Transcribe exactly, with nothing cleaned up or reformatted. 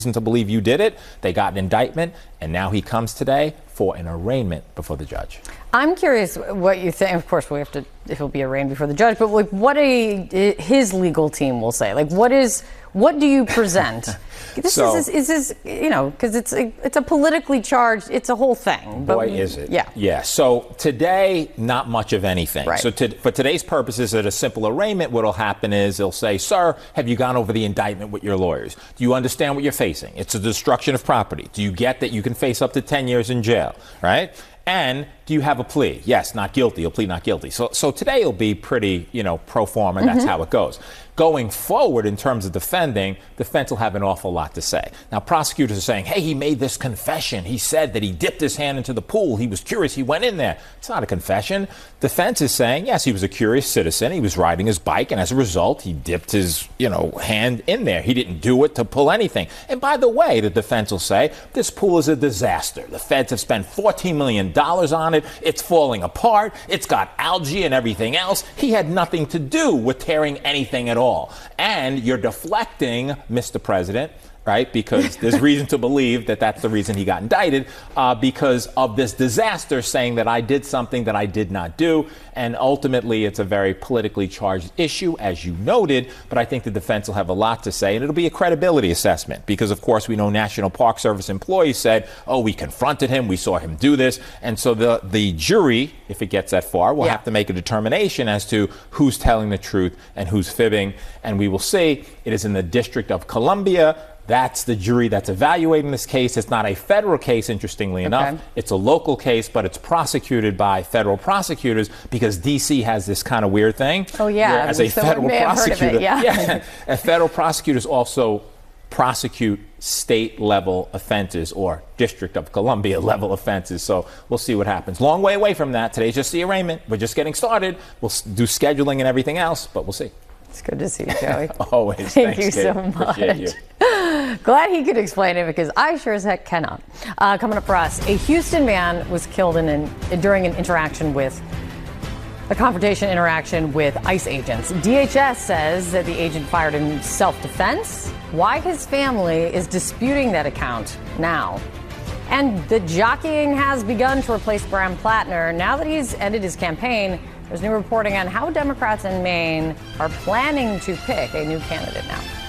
to believe you did it. They got an indictment, and now he comes today for an arraignment before the judge. I'm curious what you think. Of course, we have to, he'll be arraigned before the judge, but like what a, his legal team will say. Like, what is, what do you present? This so, is, is this, you know, because it's a, it's a politically charged, it's a whole thing. Boy, but, is it. Yeah. Yeah. So today, not much of anything. Right. So to, for today's purposes, at a simple arraignment, what will happen is they'll say, sir, have you gone over the indictment with your lawyers? Do you understand what you're facing? It's a destruction of property. Do you get that you can face up to ten years in jail, right? And do you have a plea? Yes, not guilty. You'll plead not guilty. So so today will be pretty, you know, pro forma. That's mm-hmm. how it goes. Going forward, in terms of defending, defense will have an awful lot to say. Now, prosecutors are saying, hey, he made this confession. He said that he dipped his hand into the pool. He was curious. He went in there. It's not a confession. Defense is saying, yes, he was a curious citizen. He was riding his bike, and as a result, he dipped his, you know, hand in there. He didn't do it to pull anything. And by the way, the defense will say, this pool is a disaster. The feds have spent fourteen million dollars on it. It's falling apart. It's got algae and everything else. He had nothing to do with tearing anything at all. And you're deflecting, Mister President, right? Because there's reason to believe that that's the reason he got indicted, uh, because of this disaster, saying that I did something that I did not do. And ultimately, it's a very politically charged issue, as you noted. But I think the defense will have a lot to say, and it'll be a credibility assessment because, of course, we know National Park Service employees said, oh, we confronted him. We saw him do this. And so the, the jury, if it gets that far, will yeah. have to make a determination as to who's telling the truth and who's fibbing. And we will see. It is in the District of Columbia. That's the jury that's evaluating this case. It's not a federal case, interestingly enough. Okay. It's a local case, but it's prosecuted by federal prosecutors because D C has this kind of weird thing. Oh, yeah. As a federal prosecutor, it, yeah. yeah, and federal prosecutors also prosecute state-level offenses or District of Columbia level offenses. So we'll see what happens. Long way away from that. Today's just the arraignment. We're just getting started. We'll do scheduling and everything else, but we'll see. It's good to see you, Joey. Always. Thank Thanks, you Kate. so much. Appreciate you. Glad he could explain it because I sure as heck cannot. Uh, coming up for us, a Houston man was killed in an, during an interaction with a confrontation interaction with ICE agents. D H S says that the agent fired in self-defense. Why his family is disputing that account now. And the jockeying has begun to replace Graham Plattner. Now that he's ended his campaign, there's new reporting on how Democrats in Maine are planning to pick a new candidate now.